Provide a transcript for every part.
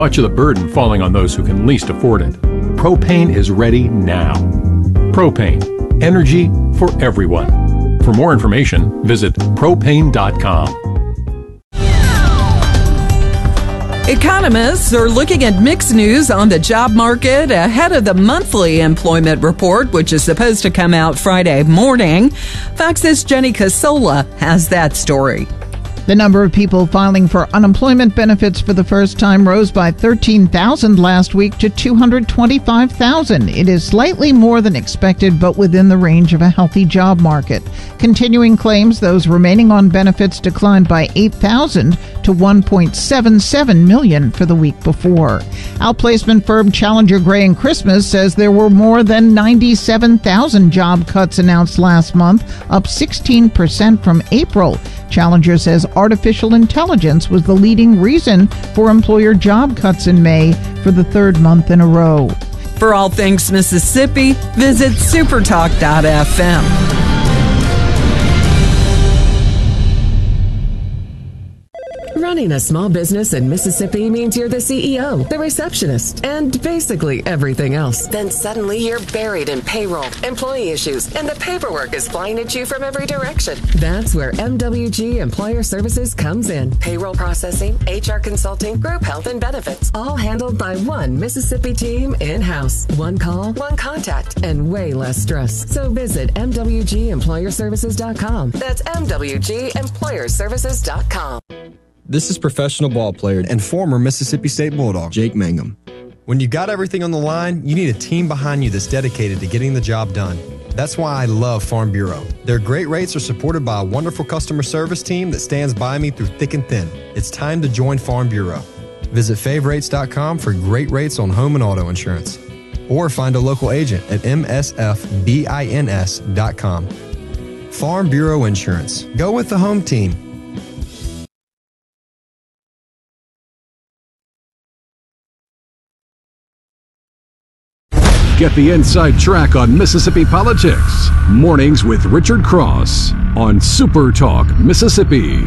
Much of the burden falling on those who can least afford it. Propane is ready now. Propane, energy for everyone. For more information, visit propane.com. Economists are looking at mixed news on the job market ahead of the monthly employment report, which is supposed to come out Friday morning. Fox's Jenny Casola has that story. The number of people filing for unemployment benefits for the first time rose by 13,000 last week to 225,000. It is slightly more than expected, but within the range of a healthy job market. Continuing claims, those remaining on benefits declined by 8,000 to 1.77 million for the week before. Outplacement firm Challenger Gray & Christmas says there were more than 97,000 job cuts announced last month, up 16% from April. Challenger says artificial intelligence was the leading reason for employer job cuts in May for the third month in a row. For all things Mississippi, visit supertalk.fm. Running a small business in Mississippi means you're the CEO, the receptionist, and basically everything else. Then suddenly you're buried in payroll, employee issues, and the paperwork is flying at you from every direction. That's where MWG Employer Services comes in. Payroll processing, HR consulting, group health and benefits, all handled by one Mississippi team in-house. One call, one contact, and way less stress. So visit MWGEmployerServices.com. That's MWGEmployerServices.com. This is professional ball player and former Mississippi State Bulldog, Jake Mangum. When you got everything on the line, you need a team behind you that's dedicated to getting the job done. That's why I love Farm Bureau. Their great rates are supported by a wonderful customer service team that stands by me through thick and thin. It's time to join Farm Bureau. Visit favrates.com for great rates on home and auto insurance. Or find a local agent at msfbins.com. Farm Bureau Insurance. Go with the home team. Get the inside track on Mississippi politics. Mornings with Richard Cross on Super Talk Mississippi.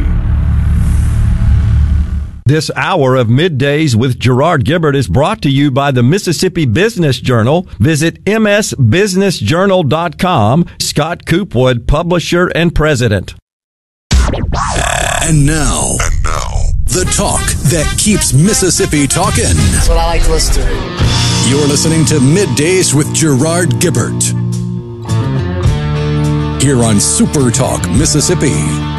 This hour of Middays with Gerard Gibbert is brought to you by the Mississippi Business Journal. Visit msbusinessjournal.com. Scott Coopwood, publisher and president. And now, the talk that keeps Mississippi talking. That's what I like to listen to. You're listening to Middays with Gerard Gibbert here on Super Talk Mississippi.